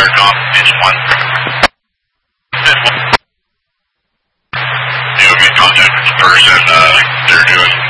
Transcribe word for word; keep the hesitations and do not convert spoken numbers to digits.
intercom, it's one. You'll be in contact with the person, uh, they're doing